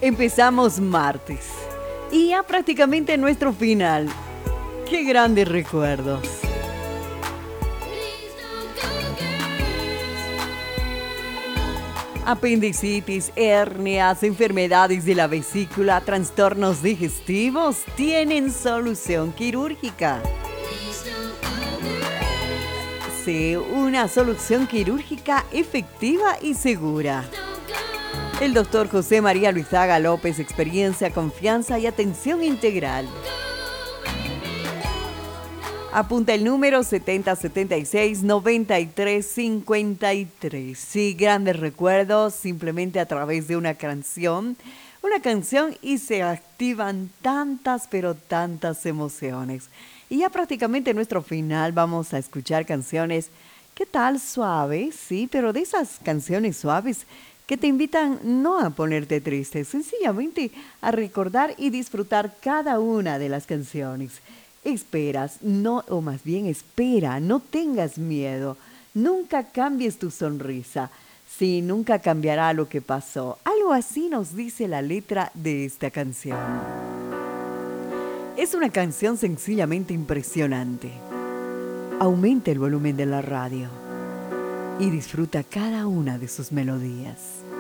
Empezamos martes y ya prácticamente nuestro final. ¡Qué grandes recuerdos! Apendicitis, hernias, enfermedades de la vesícula, trastornos digestivos tienen solución quirúrgica. Sí, una solución quirúrgica efectiva y segura. El doctor José María Luizaga López, experiencia, confianza y atención integral. Apunta el número 7076-9353. Sí, grandes recuerdos simplemente a través de una canción y se activan tantas, pero tantas emociones. Y ya prácticamente en nuestro final vamos a escuchar canciones, ¿qué tal? Suaves, sí, pero de esas canciones suaves que te invitan no a ponerte triste, sencillamente a recordar y disfrutar cada una de las canciones. Esperas, no, o más bien espera, no tengas miedo, nunca cambies tu sonrisa. Sí, nunca cambiará lo que pasó. Algo así nos dice la letra de esta canción. Es una canción sencillamente impresionante. Aumenta el volumen de la radio y disfruta cada una de sus melodías.